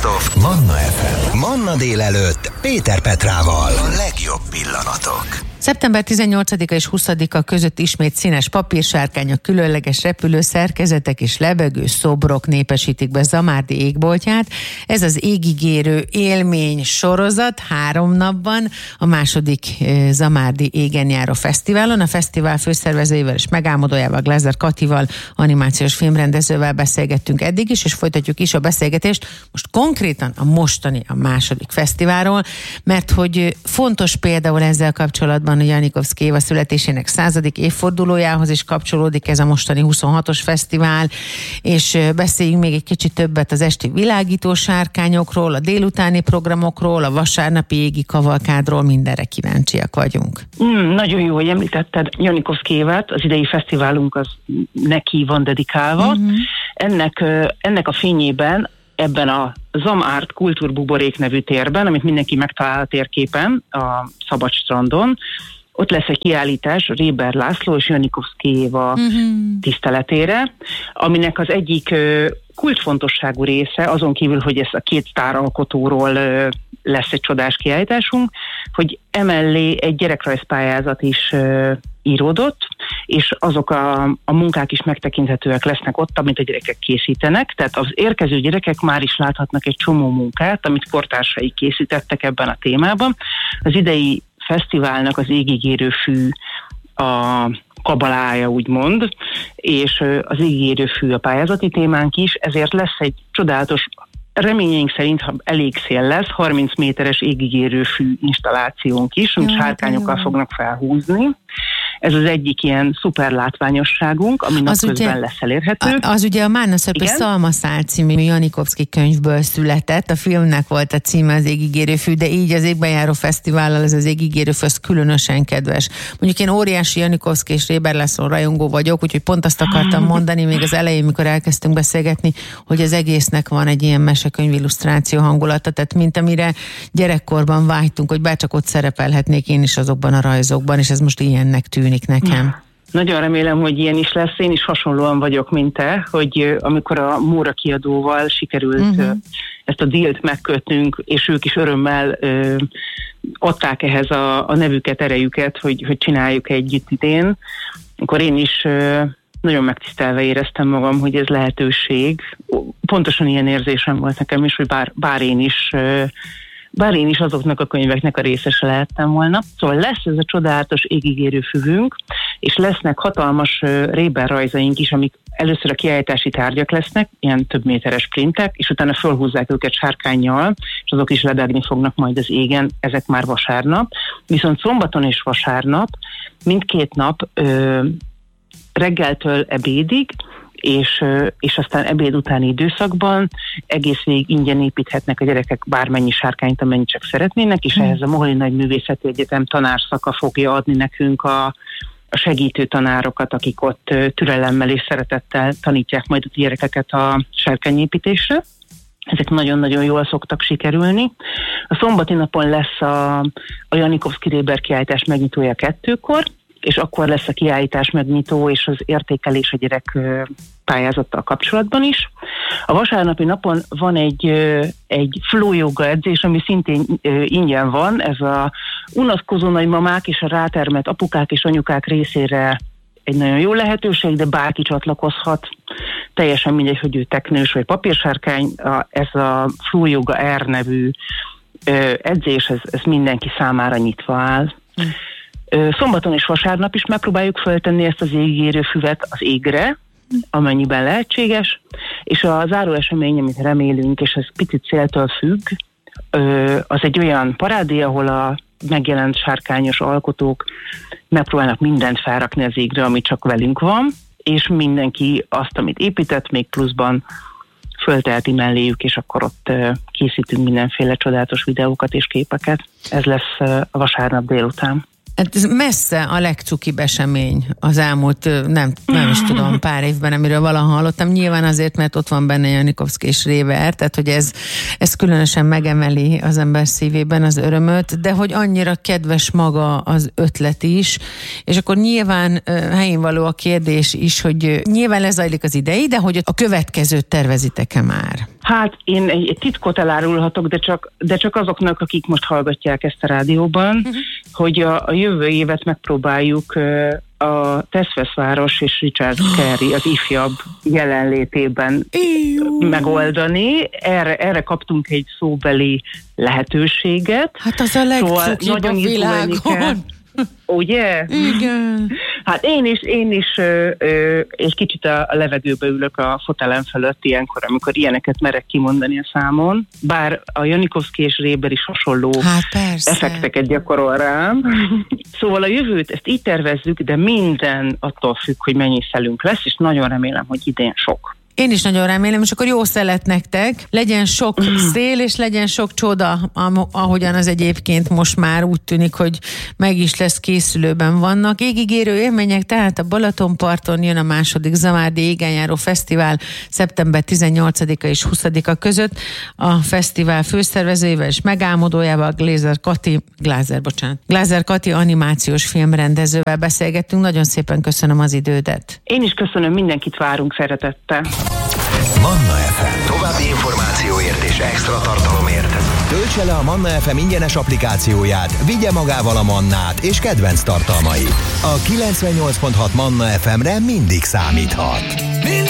of Manna FM. Manna délelőtt Péter Petrával. A legjobb pillanatok. Szeptember 18-a és 20-a között ismét színes papírsárkányok, különleges repülőszerkezetek és lebegő szobrok népesítik be Zamárdi égboltját. Ez az égigérő élmény sorozat 3 napban a második Zamárdi égen járó fesztiválon. A fesztivál főszervezőjével és megálmodójával, Glázer Katival, animációs filmrendezővel beszélgettünk eddig is, és folytatjuk is a beszélgetést most konkrétan a második fesztiválról, mert hogy fontos például ezzel kapcsolatban, hogy Janikovszky Éva születésének 100. évfordulójához is kapcsolódik ez a mostani 26-os fesztivál, és beszéljünk még egy kicsit többet az esti világító sárkányokról, a délutáni programokról, a vasárnapi égi kavalkádról, mindenre kíváncsiak vagyunk. Nagyon jó, hogy említetted Janikovszky Évát, az idei fesztiválunk az neki van dedikálva. Ennek a fényében ebben a Zamárt Kultúrbuborék nevű térben, amit mindenki megtalál a térképen, a Szabad strandon, ott lesz egy kiállítás Réber László és Janikovszky Éva tiszteletére, aminek az egyik kulcsfontosságú része, azon kívül, hogy ez a 2 sztáralkotóról lesz egy csodás kiállításunk, hogy emellé egy gyerekrajzpályázat is íródott, és azok a munkák is megtekinthetőek lesznek ott, amit a gyerekek készítenek. Tehát az érkező gyerekek már is láthatnak egy csomó munkát, amit kortársai készítettek ebben a témában. Az idei fesztiválnak az égigérő fű a kabalája, úgymond, és az égigérő fű a pályázati témánk is, ezért lesz egy csodálatos, reményeink szerint, ha elég szél lesz, 30 méteres égigérő fű installációnk is, amit sárkányokkal fognak felhúzni. Ez az egyik ilyen szuper látványosságunk, ami napközben lesz elérhető. Az ugye a Márna Szörpe Szalmaszál című Janikovszky könyvből született, a filmnek volt a címe az égigérő fű, de így az égben járó fesztivállal ez az égigérő fű, az különösen kedves. Mondjuk én óriási Janikovszky és Réber László rajongó vagyok, úgyhogy pont azt akartam mondani még az elején, mikor elkezdtünk beszélgetni, hogy az egésznek van egy ilyen mesekönyv illusztráció hangulata, tehát mint amire gyerekkorban vágytunk, hogy bárcsak ott szerepelhetnék én is azokban a rajzokban, és ez most ilyennek tűnik nekem. Nagyon remélem, hogy ilyen is lesz. Én is hasonlóan vagyok, mint te, hogy amikor a Móra kiadóval sikerült ezt a dílt megkötnünk, és ők is örömmel adták ehhez a nevüket, erejüket, hogy csináljuk együtt idén, akkor én is nagyon megtisztelve éreztem magam, hogy ez lehetőség. Pontosan ilyen érzésem volt nekem is, hogy bár én is azoknak a könyveknek a részese lehettem volna. Szóval lesz ez a csodálatos égigérő füvünk, és lesznek hatalmas Réber rajzaink is, amik először a kiállítási tárgyak lesznek, ilyen több méteres printek, és utána fölhúzzák őket sárkánnyal, és azok is lebegni fognak majd az égen, ezek már vasárnap. Viszont szombaton és vasárnap mindkét nap reggeltől ebédig, és aztán ebéd utáni időszakban egész végig ingyen építhetnek a gyerekek bármennyi sárkányt, amennyit csak szeretnének, és ehhez a Mohyli Nagyművészeti Egyetem tanárszaka fogja adni nekünk a segítő tanárokat, akik ott türelemmel és szeretettel tanítják majd a gyerekeket a sárkányépítésre. Ezek nagyon-nagyon jól szoktak sikerülni. A szombati napon lesz a Janikovszky Réber kiállítás megnyitója 2-kor, és akkor lesz a kiállítás megnyitó és az értékelés a gyerek pályázattal kapcsolatban is. A vasárnapi napon van egy flow yoga edzés, ami szintén ingyen van, ez a unatkozó nagymamák és a rátermett apukák és anyukák részére egy nagyon jó lehetőség, de bárki csatlakozhat. Teljesen mindegy, hogy ő teknős vagy papírsárkány, ez a Flow Yoga R nevű edzés, ez mindenki számára nyitva áll. Szombaton és vasárnap is megpróbáljuk föltenni ezt az égigérő füvet az égre, amennyiben lehetséges, és a záró esemény, amit remélünk, és ez picit céltól függ, az egy olyan parádé, ahol a megjelent sárkányos alkotók megpróbálnak mindent felrakni az égre, ami csak velünk van, és mindenki azt, amit épített, még pluszban fölteheti melléjük, és akkor ott készítünk mindenféle csodálatos videókat és képeket. Ez lesz a vasárnap délután. Ez messze a legcukibb esemény az elmúlt, nem is tudom, pár évben, amiről valaha hallottam. Nyilván azért, mert ott van benne Janikovszky és Réber, tehát hogy ez különösen megemeli az ember szívében az örömöt, de hogy annyira kedves maga az ötlet is, és akkor nyilván helyén való a kérdés is, hogy nyilván lezajlik az idei, de hogy a következőt tervezitek-e már? Hát én egy titkot elárulhatok, de csak azoknak, akik most hallgatják ezt a rádióban, hogy a jövő évet megpróbáljuk a Teszveszváros és Richard Carey az ifjabb jelenlétében megoldani. Erre kaptunk egy szóbeli lehetőséget. Hát az a legcukibb a világon. Ugye? Igen. Hát én is egy kicsit a levegőbe ülök a fotelem fölött ilyenkor, amikor ilyeneket merek kimondani a számon, bár a Janikovszky és Réber is hasonló effekteket gyakorol rám. Szóval a jövőt ezt így tervezzük, de minden attól függ, hogy mennyi szelünk lesz, és nagyon remélem, hogy idén sok. Én is nagyon remélem, és akkor jó szelet nektek, legyen sok szél, és legyen sok csoda, ahogyan az egyébként most már úgy tűnik, hogy meg is lesz, készülőben vannak. Égigérő élmények, tehát a Balatonparton jön a második Zamárdi Égenjáró Fesztivál szeptember 18-a és 20-a között. A fesztivál főszervezőjével és megálmodójával Glázer Kati animációs filmrendezővel beszélgettünk. Nagyon szépen köszönöm az idődet. Én is köszönöm, mindenkit várunk szeretettel. Manna FM. További információért és extra tartalomért töltse le a Manna FM ingyenes applikációját, vigye magával a Mannát és kedvenc tartalmait. A 98.6 Manna FM-re mindig számíthat.